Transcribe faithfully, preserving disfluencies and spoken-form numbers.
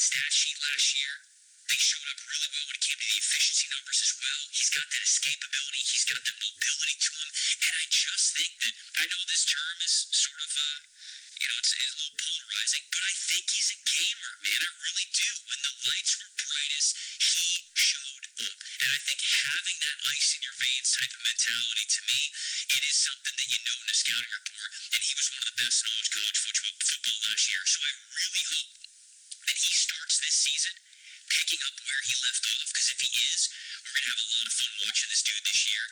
stat sheet last year. They showed up really well when it came to the efficiency numbers as well. He's got that escapability. He's got that mobility to him. And I just think that, I know this term is sort of, uh, you know, it's, it's a little polarizing, but I think he's a gamer, man. I really do. When the lights were brightest, he showed up. And I think having that ice in your veins type of mentality, to me, it is something that you know in a scouting report. And he was one of the best in all of college football, football last year. So I really hope that he starts this season picking up where he left off. Because if he is, we're going to have a lot of fun watching this dude this year.